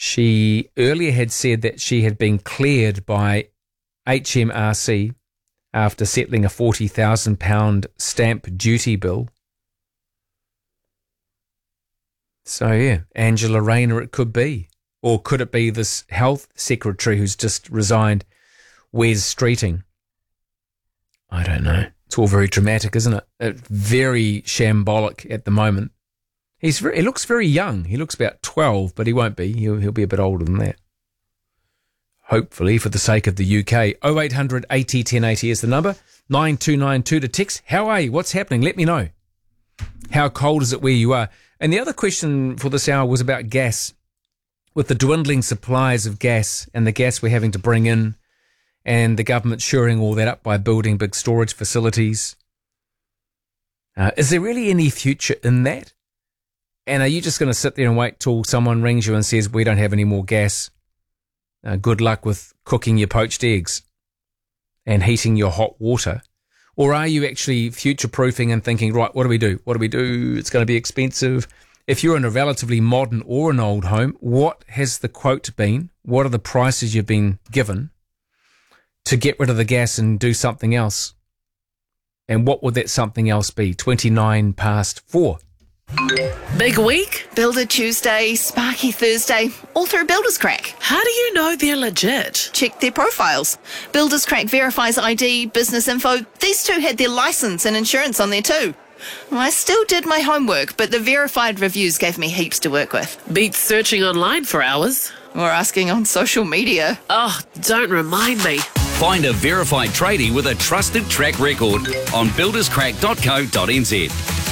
She earlier had said that she had been cleared by HMRC after settling a £40,000 stamp duty bill. So, yeah, Angela Rayner it could be. Or could it be this health secretary who's just resigned, Wes Streeting? I don't know. It's all very dramatic, isn't it? Very shambolic at the moment. He looks very young. He looks about 12, but he won't be. He'll be a bit older than that. Hopefully, for the sake of the UK. 0800 80 1080 is the number. 9292 to text. How are you? What's happening? Let me know. How cold is it where you are? And the other question for this hour was about gas. With the dwindling supplies of gas and the gas we're having to bring in, and the government shoring all that up by building big storage facilities. Is there really any future in that? And are you just going to sit there and wait till someone rings you and says, we don't have any more gas? Good luck with cooking your poached eggs and heating your hot water. Or are you actually future-proofing and thinking, right, what do we do? What do we do? It's going to be expensive. If you're in a relatively modern or an old home, what has the quote been? What are the prices you've been given to get rid of the gas and do something else? And what would that something else be? 29 past 4. Big week? Builder Tuesday, Sparky Thursday, all through Builders Crack. How do you know they're legit? Check their profiles. Builders Crack verifies ID, business info. These two had their licence and insurance on there too. I still did my homework, but the verified reviews gave me heaps to work with. Beats searching online for hours. Or asking on social media. Oh, don't remind me. Find a verified tradie with a trusted track record on builderscrack.co.nz.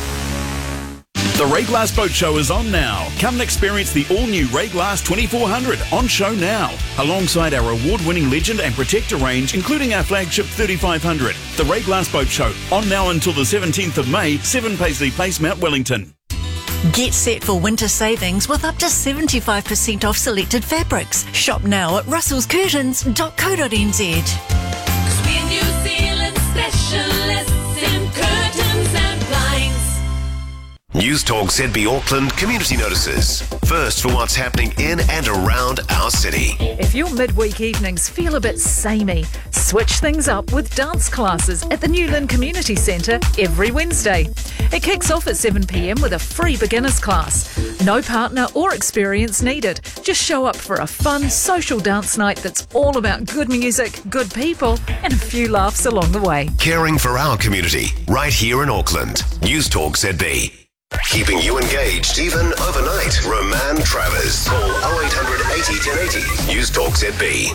The Ray Glass Boat Show is on now. Come and experience the all-new Ray Glass 2400 on show now, alongside our award-winning Legend and Protector range, including our flagship 3500. The Ray Glass Boat Show, on now until the 17th of May, 7 Paisley Place, Mount Wellington. Get set for winter savings with up to 75% off selected fabrics. Shop now at russellscurtains.co.nz. We're New Zealand specialists in curtains and blinds. News Talk ZB Auckland community notices. First for what's happening in and around our city. If your midweek evenings feel a bit samey, switch things up with dance classes at the Newland Community Centre every Wednesday. It kicks off at 7 p.m. with a free beginners class. No partner or experience needed. Just show up for a fun social dance night that's all about good music, good people, and a few laughs along the way. Caring for our community, right here in Auckland. News Talk ZB. Keeping you engaged, even overnight. Roman Travers. Call 0800 80 1080. News Talk ZB.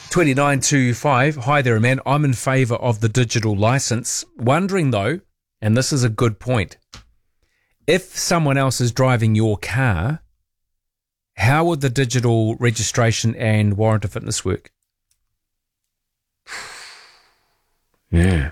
2925. Hi there, man. I'm in favour of the digital licence. Wondering, though, and this is a good point, if someone else is driving your car, how would the digital registration and warrant of fitness work? Yeah.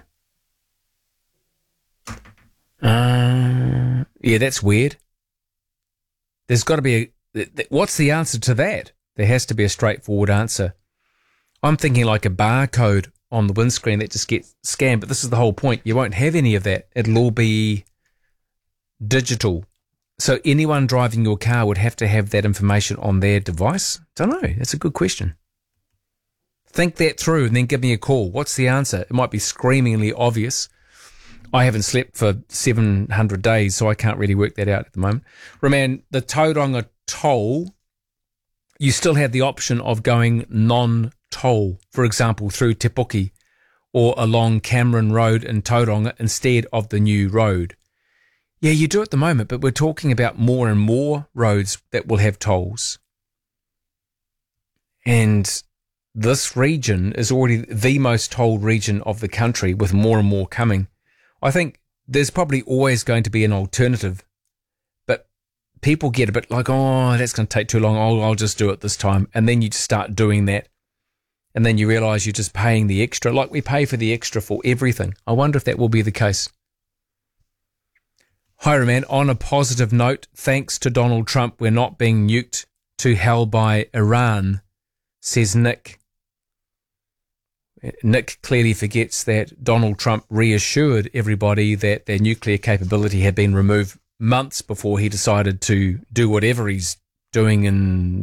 Yeah, that's weird. There's got to be what's the answer to that? There has to be a straightforward answer. I'm thinking like a barcode on the windscreen that just gets scanned, but this is the whole point. You won't have any of that. It'll all be digital. So anyone driving your car would have to have that information on their device? Don't know. That's a good question. Think that through and then give me a call. What's the answer? It might be screamingly obvious. I haven't slept for 700 days, so I can't really work that out at the moment. Roman, the Tauranga toll, you still have the option of going non-toll, for example, through Te Puke or along Cameron Road in Tauranga instead of the new road. Yeah, you do at the moment, but we're talking about more and more roads that will have tolls. And this region is already the most tolled region of the country, with more and more coming. I think there's probably always going to be an alternative, but people get a bit like, oh, that's going to take too long. I'll just do it this time. And then you just start doing that. And then you realise you're just paying the extra, like we pay for the extra for everything. I wonder if that will be the case. Hi, Roman. On a positive note, thanks to Donald Trump, we're not being nuked to hell by Iran, says Nick. Nick clearly forgets that Donald Trump reassured everybody that their nuclear capability had been removed months before he decided to do whatever he's doing in